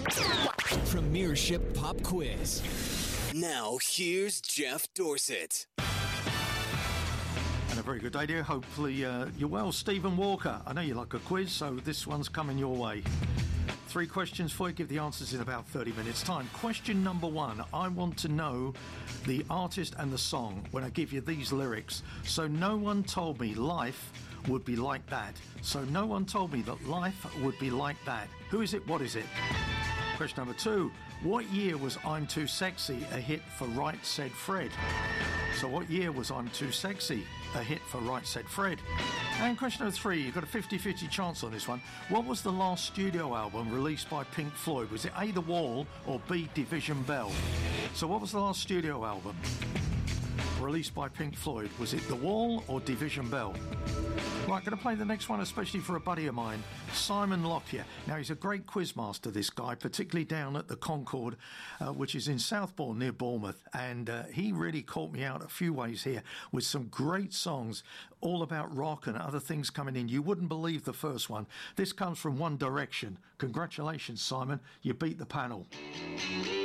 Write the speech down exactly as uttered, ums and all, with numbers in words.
Premiership Pop Quiz. Now, here's Jeff Dorsett. And a very good day there. Hopefully uh, you're well. Stephen Walker, I know you like a quiz, so this one's coming your way. Three questions for you. Give the answers in about thirty minutes' time. Question number one. I want to know the artist and the song when I give you these lyrics. So no one told me life would be like that. So no one told me that life would be like that. Who is it? What is it? Question number two. What year was I'm Too Sexy a hit for Right Said Fred? So what year was I'm Too Sexy a hit for Right Said Fred? And question number three, you've got a fifty-fifty chance on this one. What was the last studio album released by Pink Floyd? Was it A, The Wall, or B, Division Bell? So what was the last studio album released by Pink Floyd? Was it The Wall or Division Bell? Right, going to play the next one, especially for a buddy of mine, Simon Lockyer. Now, he's a great quizmaster, this guy, particularly down at the Concord, uh, which is in Southbourne near Bournemouth. And uh, he really caught me out a few ways here with some great songs, all about rock and other things coming in. You wouldn't believe the first one. This comes from One Direction. Congratulations, Simon. You beat the panel.